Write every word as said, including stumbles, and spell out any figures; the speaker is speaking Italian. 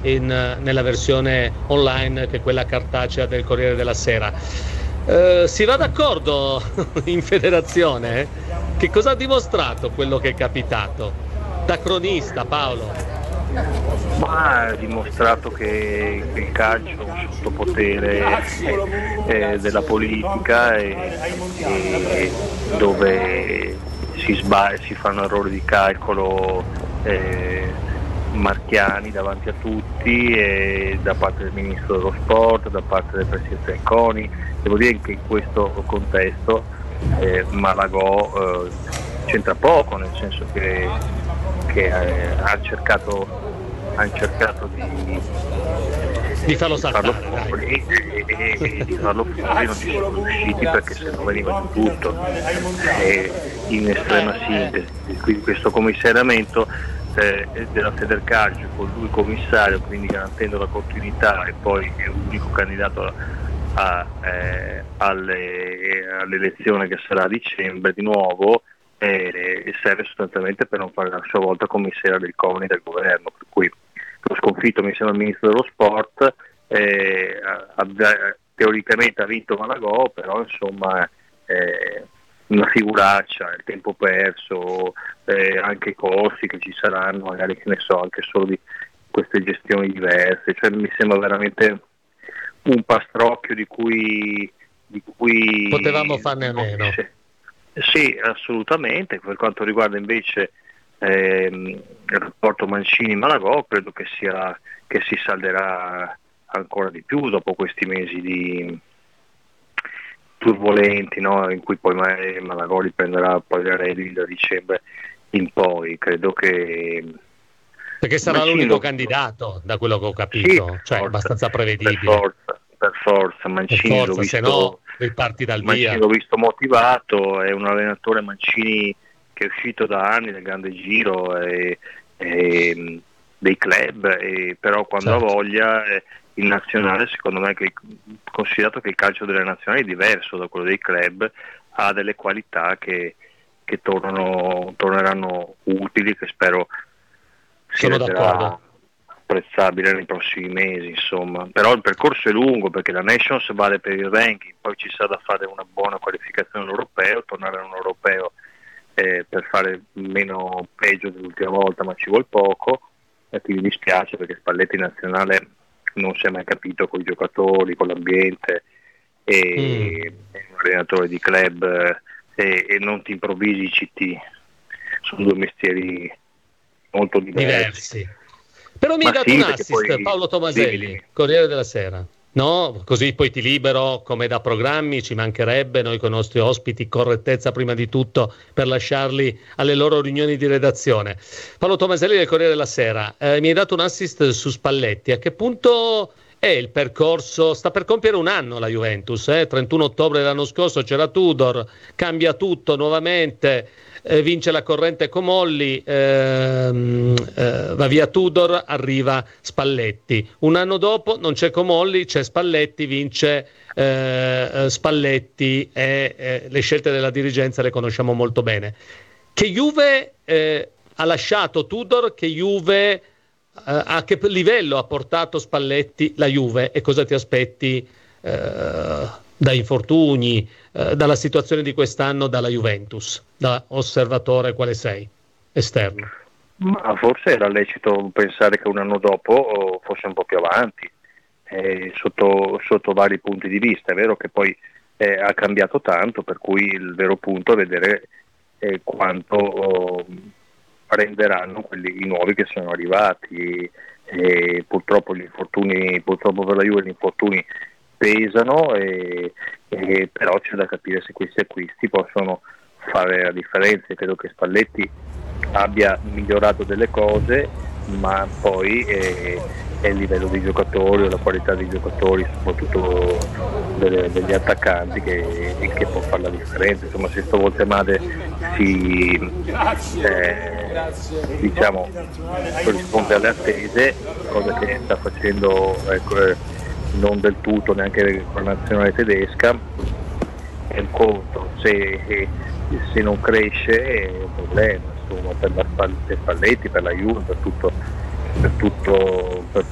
in, nella versione online che è quella cartacea del Corriere della Sera. Eh, si va d'accordo in federazione? Che cosa ha dimostrato quello che è capitato? Da cronista, Paolo. Ma ha dimostrato che, che il calcio è un sottopotere eh, della politica e, e dove si sbaglia, si fanno errori di calcolo eh, marchiani davanti a tutti, e da parte del Ministro dello Sport, da parte del Presidente del CONI. Devo dire che in questo contesto eh, Malagò eh, c'entra poco, nel senso che, che eh, ha cercato hanno cercato di, di farlo saltare, farlo fuori e, e, e di farlo fuori, non ci sono riusciti perché se no veniva di tutto. E in estrema sintesi, quindi questo commissariamento eh, della Federcalcio con lui commissario, quindi garantendo la continuità, e poi è l'unico candidato a, eh, alle, all'elezione che sarà a dicembre di nuovo, eh, serve sostanzialmente per non fare a sua volta commissario del CONI del governo, per cui lo sconfitto mi sembra il Ministro dello Sport, eh, ha, teoricamente ha vinto Malagò, però insomma eh, una figuraccia, il tempo perso, eh, anche i costi che ci saranno, magari che ne so, anche solo di queste gestioni diverse, cioè mi sembra veramente un pastrocchio di cui, di cui potevamo farne a meno. Sì, assolutamente. Per quanto riguarda invece ehm, il rapporto Mancini-Malagò, credo che sia che si salderà ancora di più dopo questi mesi di turbolenti, no? In cui poi Malagò riprenderà poi le redini da dicembre in poi. Credo che perché sarà Mancini l'unico lo... candidato, da quello che ho capito, sì, cioè forza, abbastanza prevedibile. Per forza, per forza. Mancini per forza, l'ho visto, se no riparti dal Mancini via. L'ho visto motivato, è un allenatore Mancini che è uscito da anni dal grande giro e, e, dei club, e però quando certo. ha voglia eh, il nazionale, secondo me, che, considerato che il calcio delle nazionali è diverso da quello dei club, ha delle qualità che, che tornano, torneranno utili, che spero si Sono d'accordo. apprezzabile nei prossimi mesi, insomma. Però il percorso è lungo, perché la Nations vale per il ranking, poi ci sarà da fare una buona qualificazione all'europeo, tornare a un europeo eh, per fare meno peggio dell'ultima volta, ma ci vuole poco, e quindi mi dispiace perché Spalletti nazionale non si è mai capito con i giocatori, con l'ambiente, e mm. è un allenatore di club eh, e non ti improvvisi i C T, sono due mestieri molto diversi. diversi. Però mi hai dato sì, un assist, poi... Paolo Tomaselli, dimmi, dimmi. Corriere della Sera. No, così poi ti libero, come da programmi, ci mancherebbe, noi con i nostri ospiti, correttezza prima di tutto, per lasciarli alle loro riunioni di redazione. Paolo Tomaselli del Corriere della Sera, eh, mi hai dato un assist su Spalletti. A che punto è il percorso? Sta per compiere un anno la Juventus, eh? trentuno ottobre dell'anno scorso c'era Tudor, cambia tutto nuovamente. Eh, vince la corrente Comolli, ehm, eh, va via Tudor, arriva Spalletti. Un anno dopo non c'è Comolli, c'è Spalletti, vince eh, Spalletti, e eh, le scelte della dirigenza le conosciamo molto bene. Che Juve eh, ha lasciato Tudor, che Juve, eh, a che livello ha portato Spalletti la Juve, e cosa ti aspetti eh, da infortuni, eh, dalla situazione di quest'anno, dalla Juventus, da osservatore quale sei, esterno? Ma forse era lecito pensare che un anno dopo fosse un po' più avanti, eh, sotto, sotto vari punti di vista. È vero che poi eh, ha cambiato tanto, per cui il vero punto è vedere eh, quanto oh, renderanno quelli i nuovi che sono arrivati. E purtroppo gli infortuni, purtroppo per la Juve gli infortuni pesano, e, e però c'è da capire se questi acquisti possono fare la differenza. Credo che Spalletti abbia migliorato delle cose, ma poi è, è il livello dei giocatori o la qualità dei giocatori, soprattutto delle, degli attaccanti, che, che può fare la differenza. Insomma, se sto Voltemade si eh, diciamo corrisponde alle attese, cosa che sta facendo, ecco, non del tutto neanche con la nazionale tedesca, è un conto. Se, se non cresce è un problema, insomma, per la Spalletti, per la Juve, per tutto, per tutto, per